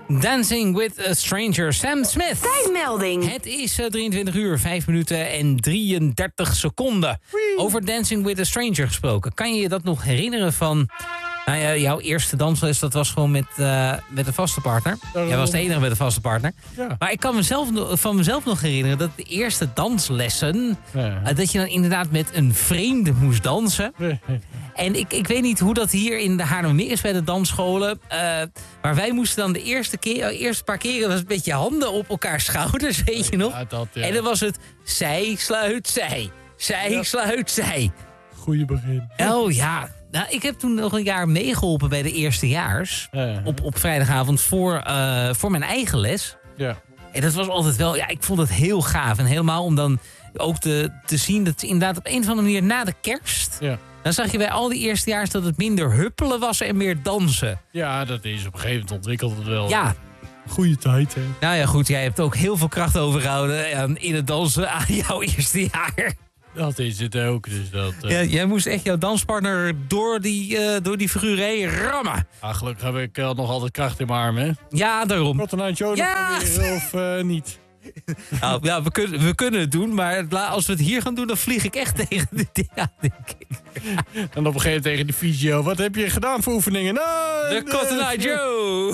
Dancing with a Stranger, Sam Smith. Tijdmelding. Het is 23 uur, 5 minuten en 33 seconden. Over Dancing with a Stranger gesproken. Kan je je dat nog herinneren van... Nou ja, jouw eerste dansles, dat was gewoon met een vaste partner. Jij was de enige met een vaste partner. Ja. Maar ik kan van mezelf nog herinneren dat de eerste danslessen... dat je dan inderdaad met een vreemde moest dansen. En ik weet niet hoe dat hier in de Haarlemmermeer is bij de dansscholen. Maar wij moesten dan de eerste paar keren... was een beetje handen op elkaar schouders, weet je nog? Ja. En dan was het zij, sluit, zij. Zij, sluit, zij. Goeie begin. Oh ja... Nou, ik heb toen nog een jaar meegeholpen bij de eerstejaars. Op vrijdagavond voor mijn eigen les. Ja. En dat was altijd wel... Ja, ik vond het heel gaaf. En helemaal om dan ook te zien dat inderdaad op een of andere manier na de kerst... Ja. Dan zag je bij al die eerstejaars dat het minder huppelen was en meer dansen. Ja, dat is op een gegeven moment ontwikkeld het wel. Ja. Goeie tijd, hè. Nou ja, goed. Jij hebt ook heel veel kracht overgehouden in het dansen aan jouw eerste jaar. Dat is het ook, dus dat... Ja, jij moest echt jouw danspartner door die figuur heen rammen. Gelukkig heb ik nog altijd kracht in mijn arm, hè. Ja, daarom. Cotton Eye Joe Ja! proberen of niet? Nou, ja, we kunnen het doen, maar als we het hier gaan doen, dan vlieg ik echt tegen de dingen aan, denk ik. En op een gegeven moment tegen die fysio. Wat heb je gedaan voor oefeningen? De Cotton Eye Joe.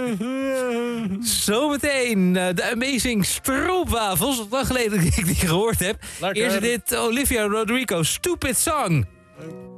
Zometeen de Amazing Stroopwafels. Wat lang geleden dat ik die gehoord heb. Lekker. Eerst dit Olivia Rodrigo, Stupid Song.